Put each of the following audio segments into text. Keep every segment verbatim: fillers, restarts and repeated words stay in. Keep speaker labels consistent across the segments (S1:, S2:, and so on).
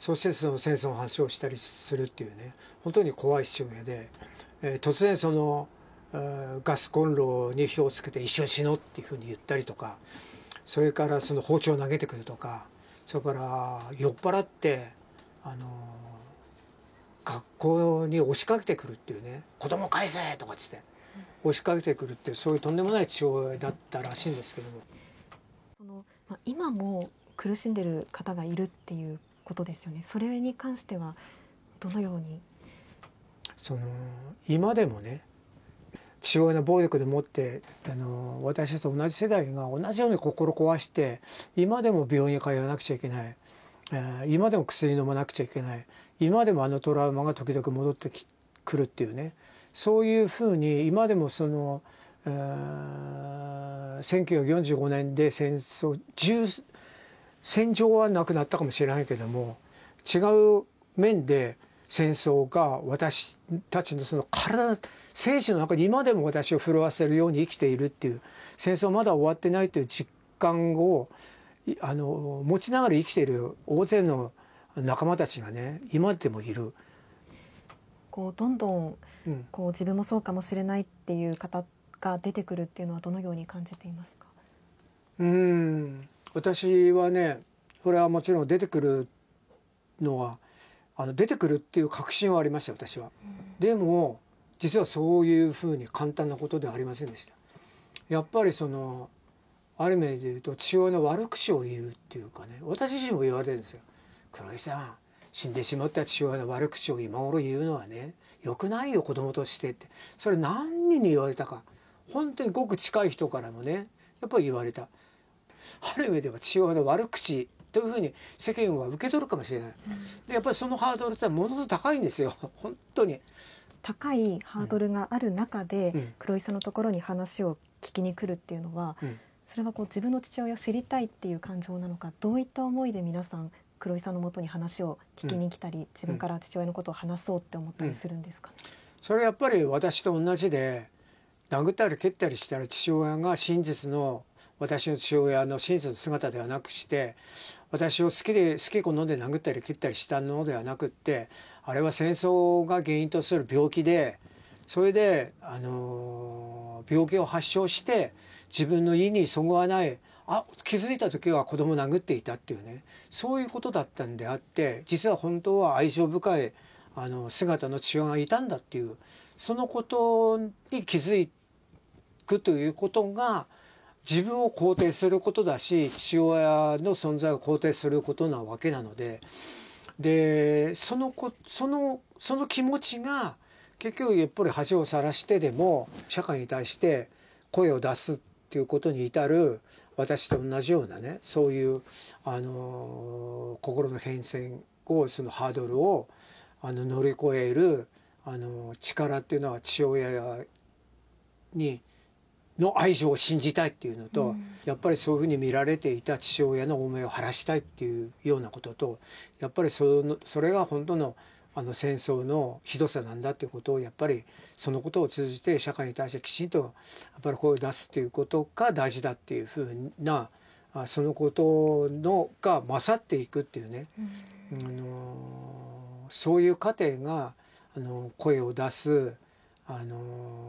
S1: そしてその戦争の話をしたりするっていうね、本当に怖い父親で、えー、突然そのガスコンロに火をつけて一緒に死のうっていうふうに言ったりとか、それからその包丁を投げてくるとか、それから酔っ払ってあの学校に押しかけてくるっていうね、子供返せとかっつって押しかけてくるっていう、そういうとんでもない父親だったらしいんですけども、
S2: その、まあ、今も苦しんでる方がいるっていうことですよね。それに関してはどのように？
S1: その今でもね、父親の暴力でもってあの私たちと同じ世代が同じように心壊して、今でも病院に通わなくちゃいけない、えー、今でも薬飲まなくちゃいけない、今でもあのトラウマが時々戻ってくるっていうね、そういうふうに今でもその、えー、せんきゅうひゃくよんじゅうごねんで戦争戦場はなくなったかもしれないけども、違う面で戦争が私たちのその体、生死の中に今でも私を震わせるように生きているっていう、戦争まだ終わってないという実感をあの持ちながら生きている大勢の仲間たちがね、今でもいる。
S2: こうどんどんこう自分もそうかもしれないっていう方が出てくるっていうのはどのように感じていますか？
S1: うーん私はね、これはもちろん出てくるのはあの出てくるっていう確信はありました、私は。でも実はそういうふうに簡単なことではありませんでした。やっぱりそのある意味で言うと父親の悪口を言うっていうかね、私自身も言われてるんですよ。黒井さん、死んでしまった父親の悪口を今頃言うのはね、よくないよ子供としてって。それ何人に言われたか、本当にごく近い人からもねやっぱり言われた。ある意味では父親の悪口というふうに世間は受け取るかもしれない。でやっぱりそのハードルってものすごく高いんですよ、本当に。
S2: 高いハードルがある中で、
S1: うん、
S2: 黒井さんのところに話を聞きに来るっていうのは、うん、それはこう自分の父親を知りたいっていう感情なのか、どういった思いで皆さん黒井さんのもとに話を聞きに来たり、うん、自分から父親のことを話そうって思ったりするんですかね？うん、
S1: それはやっぱり私と同じで、殴ったり蹴ったりしたら父親が真実の私の父親の真実の姿ではなくして、私を好きで好き好んで殴ったり蹴ったりしたのではなくって、あれは戦争が原因とする病気で、それで、あのー、病気を発症して自分の意にそぐわない、あ気づいた時は子供を殴っていたっていうね、そういうことだったんであって、実は本当は愛情深いあの姿の父親がいたんだっていう、そのことに気づくということが自分を肯定することだし、父親の存在を肯定することなわけなので、でそのこそのその気持ちが結局やっぱり恥をさらしてでも社会に対して声を出すっていうことに至る、私と同じようなね、そういうあの心の変遷を、そのハードルをあの乗り越えるあの力っていうのは、父親にの愛情を信じたいっていうのと、うん、やっぱりそういうふうに見られていた父親の思いを晴らしたいっていうようなことと、やっぱりそのそれが本当のあの戦争のひどさなんだっていうことを、やっぱりそのことを通じて社会に対してきちんとやっぱり声を出すっていうことが大事だっていうふうな、そのことのが勝っていくっていうね、うん、あのそういう過程があの声を出すあの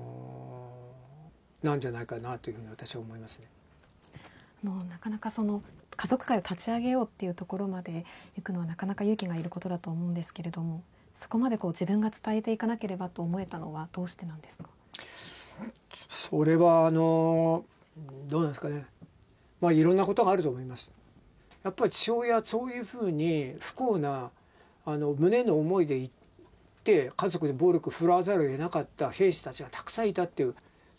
S1: なんじゃないかなというふうに私は思いますね。
S2: もうなかなかその家族会を立ち上げようっていうところまで行くのはなかなか勇気がいることだと思うんですけれども、そこまでこう自分が伝えていかなければと思えたのはどうしてなんですか？
S1: それはあのどうなんですかね、まあいろんなことがあると思います。やっぱり父親そういうふうに不幸なあの胸の思いで言って家族で暴力を振るわざるを得なかった兵士たちがたくさんいたっていう、